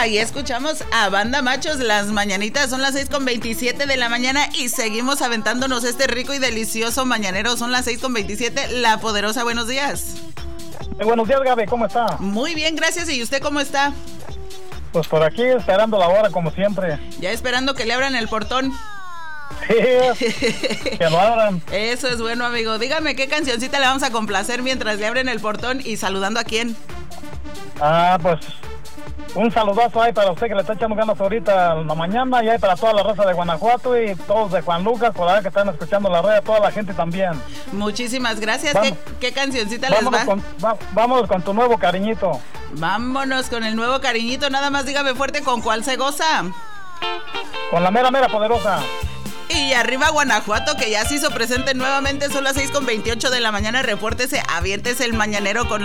Ahí escuchamos a Banda Machos, las mañanitas, son las 6:27 de la mañana y seguimos aventándonos este rico y delicioso mañanero, son las 6:27, La Poderosa, buenos días. Buenos días, Gaby, ¿cómo está? Muy bien, gracias, ¿y usted cómo está? Pues por aquí esperando la hora como siempre. Ya esperando que le abran el portón. Sí, que lo abran. Eso es bueno, amigo. Dígame qué cancioncita le vamos a complacer mientras le abren el portón y saludando a quién. Pues un saludazo ahí para usted que le está echando ganas ahorita en la mañana y ahí para toda la raza de Guanajuato y todos de Juan Lucas, por ahí que están escuchando la radio, toda la gente también. Muchísimas gracias. ¿Qué cancioncita les va? Vámonos con tu nuevo cariñito. Vámonos con el nuevo cariñito, nada más dígame fuerte con cuál se goza. Con la mera poderosa. Y arriba Guanajuato, que ya se hizo presente nuevamente, son las 6:28 de la mañana, repórtese, aviéntese el mañanero con